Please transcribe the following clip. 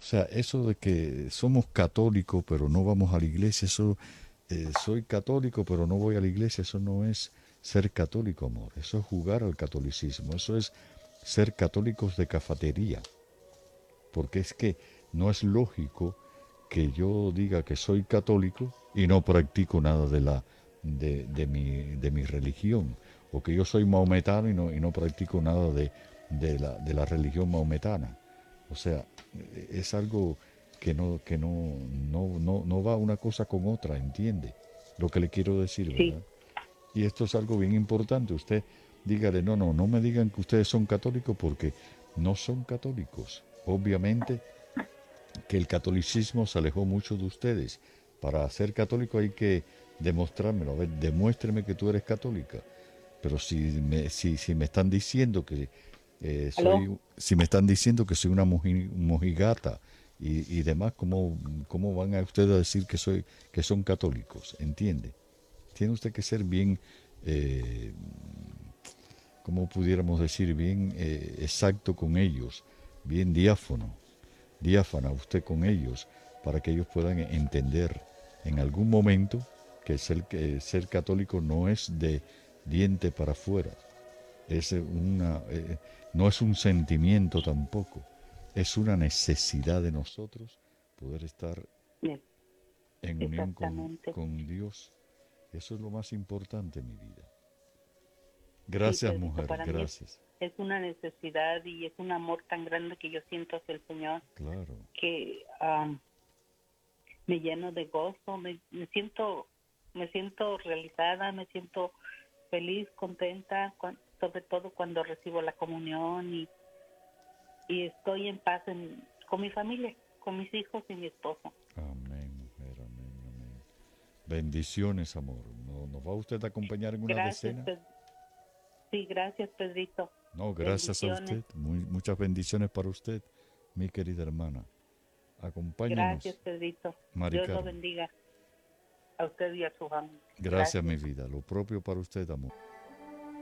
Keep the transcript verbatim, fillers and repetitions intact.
sea, eso de que somos católicos pero no vamos a la iglesia, eso, eh, soy católico pero no voy a la iglesia, eso no es ser católico, amor. Eso es jugar al catolicismo, eso es ser católicos de cafetería. Porque es que no es lógico que yo diga que soy católico y no practico nada de la de, de mi, de mi religión, o que yo soy maometano y no, y no practico nada de, de, la, de la religión maometana. O sea, es algo que no que no, no, no, no va una cosa con otra, ¿entiende? Lo que le quiero decir, Sí, ¿verdad? Y esto es algo bien importante. Usted dígale, no, no, no me digan que ustedes son católicos porque no son católicos. Obviamente que el catolicismo se alejó mucho de ustedes. Para ser católico hay que demostrármelo. A ver, demuéstreme que tú eres católica. Pero si me, si, si me están diciendo que eh, aló. soy, si me están diciendo que soy una moji- mojigata y, y demás, ¿cómo, ¿cómo van a ustedes a decir que soy, que son católicos? ¿Entiende? Tiene usted que ser bien, eh, ¿cómo pudiéramos decir? Bien eh, exacto con ellos, bien diáfono, diáfana usted con ellos, para que ellos puedan entender en algún momento que ser, que ser católico no es de diente para afuera, es una, eh, no es un sentimiento tampoco, es una necesidad de nosotros poder estar Bien, en unión con, exactamente. con Dios. Eso es lo más importante en mi vida. Sí, Gracias, Pedrito, mujer, para mí es, gracias. es una necesidad y es un amor tan grande que yo siento hacia el Señor Claro, que um, me lleno de gozo, me, me siento me siento realizada, me siento feliz, contenta, cuan- sobre todo cuando recibo la comunión y, y estoy en paz en, con mi familia, con mis hijos y mi esposo. amén, mujer, amén, amén. Bendiciones, amor. ¿No, ¿Nos va usted a acompañar en una Gracias, decena? Ped- sí, gracias, Pedrito. No, gracias a Bendiciones. usted. Muy, muchas bendiciones para usted, mi querida hermana. Gracias, Acompáñenos, Pedrito. Mari Dios lo Carmen. bendiga a usted y a su familia. Gracias, mi Gracias. vida. Lo propio para usted, amor.